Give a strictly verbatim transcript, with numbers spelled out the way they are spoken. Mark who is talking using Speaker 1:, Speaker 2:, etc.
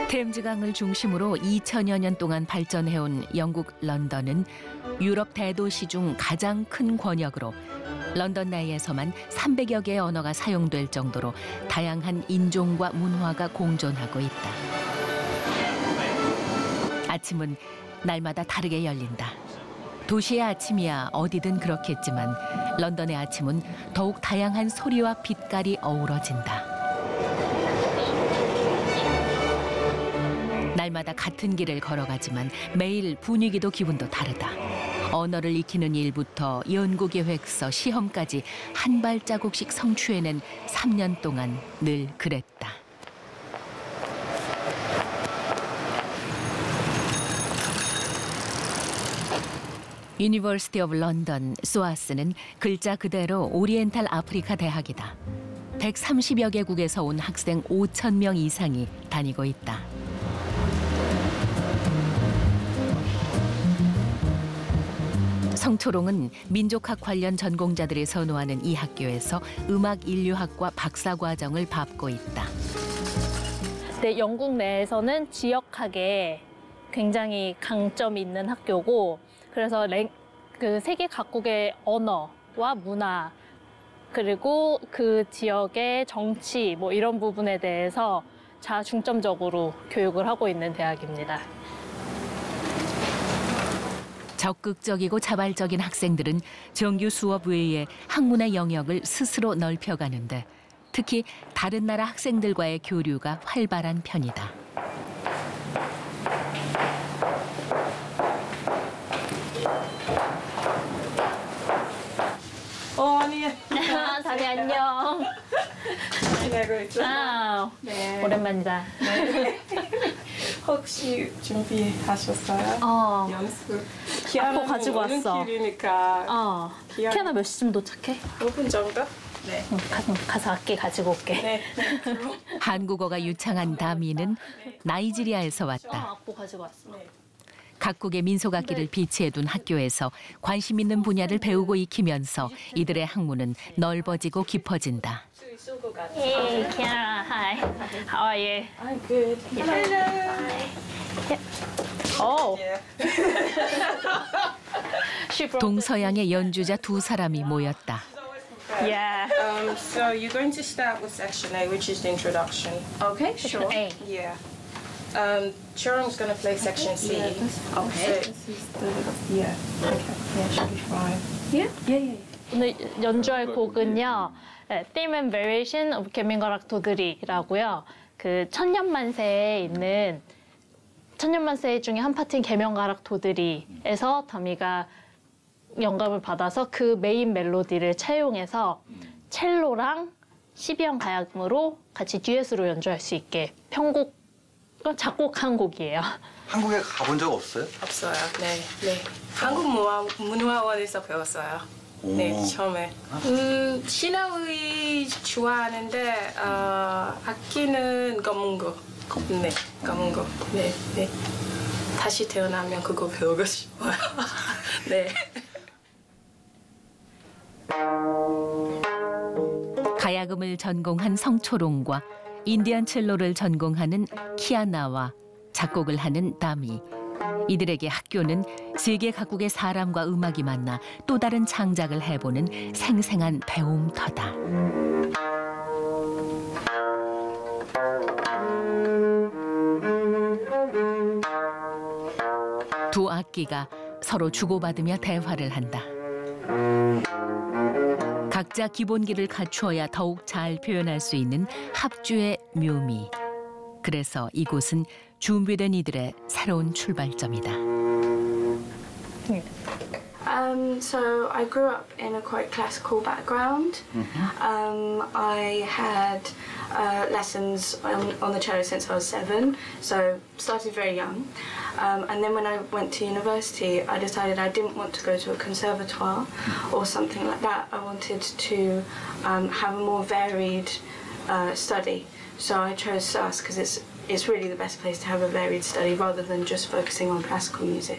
Speaker 1: 템즈강을 중심으로 이천여 년 동안 발전해온 영국 런던은 유럽 대도시 중 가장 큰 권역으로 런던 내에서만 삼백여 개의 언어가 사용될 정도로 다양한 인종과 문화가 공존하고 있다. 아침은 날마다 다르게 열린다. 도시의 아침이야 어디든 그렇겠지만 런던의 아침은 더욱 다양한 소리와 빛깔이 어우러진다. 날마다 같은 길을 걸어가지만 매일 분위기도 기분도 다르다. 언어를 익히는 일부터 연구계획서, 시험까지 한 발자국씩 성취해낸 삼 년 동안 늘 그랬다. 유니버시티 오브 런던, 소아스는 글자 그대로 오리엔탈 아프리카 대학이다. 백삼십여 개국에서 온 학생 오천 명 이상이 다니고 있다. 성초롱은 민족학 관련 전공자들이 선호하는 이 학교에서 음악 인류학과 박사과정을 밟고 있다.
Speaker 2: 네, 영국 내에서는 지역학에 굉장히 강점이 있는 학교고, 그래서 랭, 그 세계 각국의 언어와 문화, 그리고 그 지역의 정치 뭐 이런 부분에 대해서 자중점적으로 교육을 하고 있는 대학입니다.
Speaker 1: 적극적이고 자발적인 학생들은 정규 수업 외에 학문의 영역을 스스로 넓혀가는데 특히 다른 나라 학생들과의 교류가 활발한 편이다.
Speaker 3: 어, 아니.
Speaker 2: 다미 안녕.
Speaker 3: 지내고 있어.
Speaker 2: 아,
Speaker 3: 네.
Speaker 2: 오랜만이다.
Speaker 3: 네. 혹시 준비하셨어요?
Speaker 2: 어.
Speaker 3: 연습.
Speaker 2: 악보 가지고
Speaker 3: 오는
Speaker 2: 왔어.
Speaker 3: 길이니까.
Speaker 2: 어.
Speaker 3: 기아-
Speaker 2: 키아나 몇 시쯤 도착해?
Speaker 3: 오 분 정도? 네.
Speaker 2: 응, 가, 가서 악기 가지고 올게.
Speaker 3: 네. 네. 그럼.
Speaker 1: 한국어가 유창한 다미는 나이지리아에서
Speaker 2: 어,
Speaker 1: 왔다.
Speaker 2: 악보 가지고 왔어.
Speaker 3: 네.
Speaker 1: 각국의 민속악기를 비치해둔 학교에서 관심 있는 분야를 배우고 익히면서 이들의 학문은 넓어지고 깊어진다.
Speaker 3: 수 있을 것 같아요.
Speaker 2: Hey, Kiara. Hi. How are you?
Speaker 3: I'm good. Hello.
Speaker 2: Oh,
Speaker 3: Yeah.
Speaker 2: she brought
Speaker 1: 동서양의 연주자 두 사람이 모였다.
Speaker 2: Yeah.
Speaker 3: Um, so you're going to start with section A, which is the introduction. Okay,
Speaker 2: Section A.
Speaker 3: Yeah. Um, Chorong's going to play section C.
Speaker 4: Yeah, this,
Speaker 3: Okay.
Speaker 4: This is the yeah. Okay. Yeah, should be fine. Yeah. Yeah. Yeah.
Speaker 2: 오늘 연주할 곡은요, 네, Theme and Variation of 계명가락도들이라고요. 그 천년만세에 있는 천년만세 중에 한 파트인 계명가락도들이에서 다미가 영감을 받아서 그 메인 멜로디를 차용해서 첼로랑 십이형 가야금으로 같이 듀엣으로 연주할 수 있게 편곡 작곡한 곡이에요.
Speaker 5: 한국에 가본 적 없어요?
Speaker 3: 없어요. 네, 네. 한국 문화, 문화원에서 배웠어요. 네,
Speaker 5: 오.
Speaker 3: 처음에. 음, 신화의 좋아하는데 어, 악기는 검은 거. 네, 검은 거. 네, 네. 다시 태어나면 그거 배우고 싶어요. 네.
Speaker 1: 가야금을 전공한 성초롱과 인디안 첼로를 전공하는 키아나와 작곡을 하는 다미. 이들에게 학교는 세계 각국의 사람과 음악이 만나 또 다른 창작을 해보는 생생한 배움터다. 두 악기가 서로 주고받으며 대화를 한다. 각자 기본기를 갖추어야 더욱 잘 표현할 수 있는 합주의 묘미. 그래서 이곳은 준비된 이들의 새로운 출발점이다.
Speaker 6: Um, so I grew up in a quite classical background. Um, I had uh, lessons on, on the cello since I was seven, so started very young. Um, and then when I went to university, I decided I didn't want to go to a conservatoire or something like that. I wanted to um, have a more varied uh, study. So I chose S U S because it's it's really the best place to have a varied study rather than just focusing on classical music.